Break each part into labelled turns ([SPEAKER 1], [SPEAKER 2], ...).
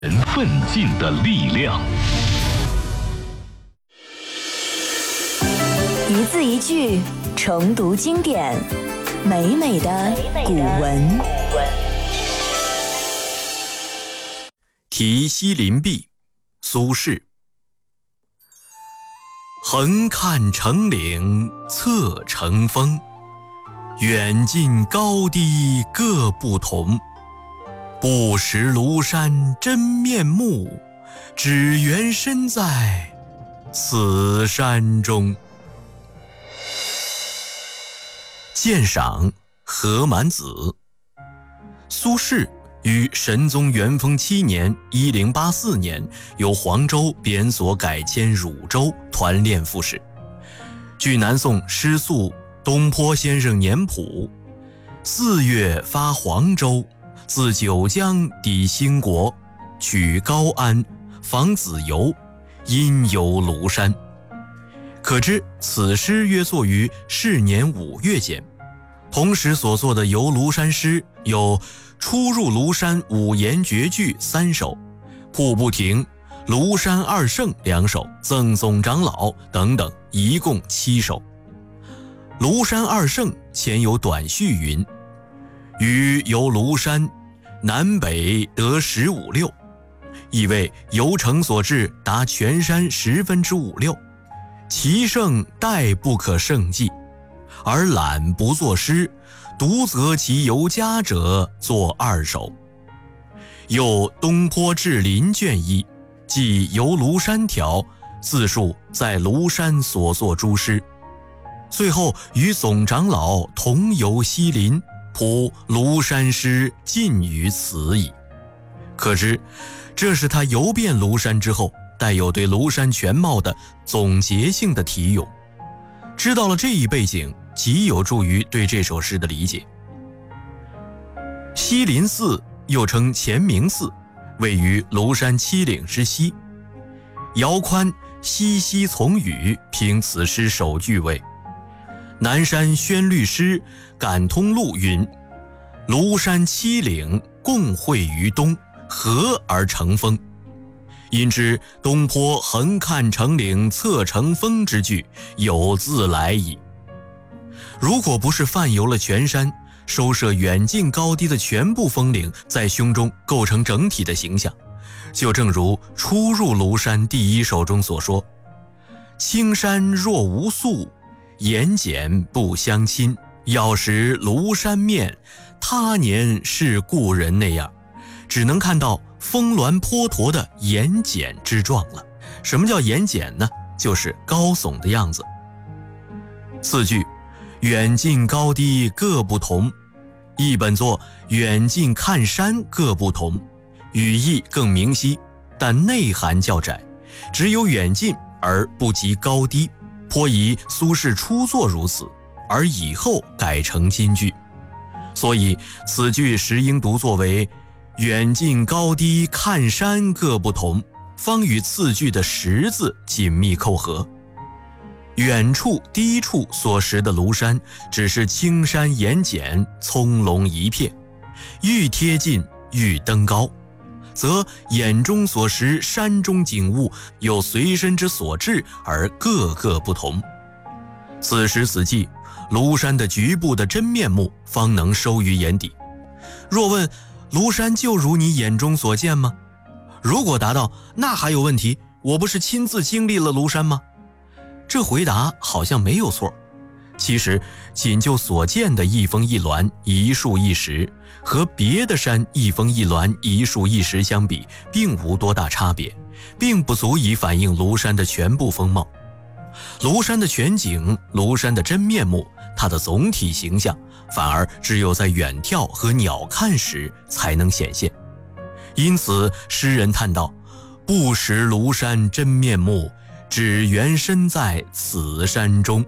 [SPEAKER 1] 人奋进的力量。
[SPEAKER 2] 一字一句重读经典，美美的古文。
[SPEAKER 3] 题西林壁，苏轼。横看成岭侧成峰，远近高低各不同。不识庐山真面目，只缘身在此山中。鉴赏何满子。苏轼于神宗元丰7年1084年由黄州贬所改迁汝州团练副使。据南宋诗宿东坡先生年谱，4月发黄州，自九江抵兴国，取高安，访子游，因游庐山。可知此诗约作于是年5月间。同时所作的游庐山诗有初入庐山五言绝句3首，瀑布亭、庐山二圣2首，赠总长老等等，一共7首。庐山二圣前有短序云：于游庐山，南北得15六，意为游程所至达全山5/10六，其胜殆不可胜计。而览不作诗，独择其尤佳者作2首。又东坡志林卷1，即游庐山条，自述在庐山所作诸诗。最后与总长老同游西林，谱庐山诗尽于此矣。可知这是他游遍庐山之后，带有对庐山全貌的总结性的题咏。知道了这一背景，极有助于对这首诗的理解。西林寺又称乾明寺，位于庐山7岭之西。姚宽《西溪从语》评此诗首句为：南山宣律诗感通录云：庐山7岭共汇于东，合而成峰。因知东坡横看成岭侧成峰之句有自来矣。如果不是泛游了全山，收摄远近高低的全部峰岭在胸中构成整体的形象，就正如初入庐山第1首中所说：青山若无素，眼翦不相亲，要识庐山面，他年是故人那样，只能看到峰峦坡驼的眼翦之状了。什么叫眼翦呢？就是高耸的样子。次句远近高低各不同，译本作远近看山各不同，语义更明晰，但内涵较窄，只有远近而不及高低，颇疑苏轼初作如此，而以后改成金句。所以此句实应读作为远近高低看山各不同，方与次句的识字紧密扣合。远处低处所识的庐山只是青山眼翦，葱茏一片，愈贴近愈登高，则眼中所识山中景物有随身之所至而各个不同。此时此际，庐山的局部的真面目方能收于眼底。若问庐山就如你眼中所见吗？如果答道那还有问题，我不是亲自经历了庐山吗？这回答好像没有错。其实仅就所见的一峰一峦一树一石，和别的山一峰一峦一树一石相比，并无多大差别，并不足以反映庐山的全部风貌。庐山的全景，庐山的真面目，它的总体形象，反而只有在远眺和鸟瞰时才能显现。因此诗人叹道：不识庐山真面目，只缘身在此山中。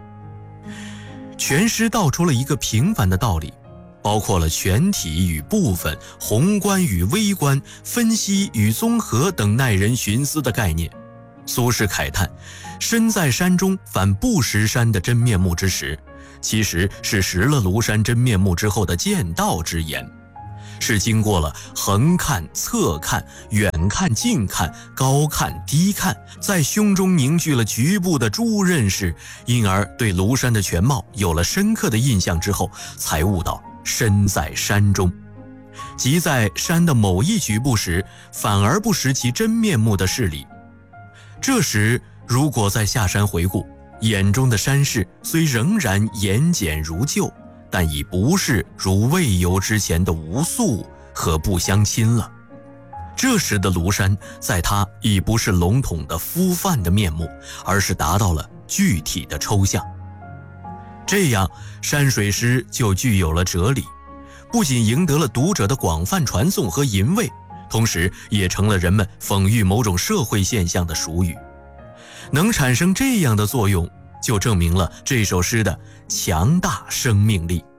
[SPEAKER 3] 全诗道出了一个平凡的道理，包括了全体与部分、宏观与微观、分析与综合等耐人寻思的概念。苏轼慨叹，身在山中反不识山的真面目之时，其实是识了庐山真面目之后的见道之言。 是经过了横看、侧看、远看、近看、高看、低看，在胸中凝聚了局部的诸认识，因而对庐山的全貌有了深刻的印象之后，才悟到身在山中，即在山的某一局部时，反而不识其真面目的事理。这时如果再下山回顾，眼中的山势虽仍然言简如旧，但已不是如未游之前的无宿和不相亲了。这时的庐山，在它已不是笼统的肤泛的面目，而是达到了具体的抽象。这样，山水诗就具有了哲理，不仅赢得了读者的广泛传颂和吟味，同时也成了人们讽喻某种社会现象的俗语。能产生这样的作用，就证明了这首诗的强大生命力。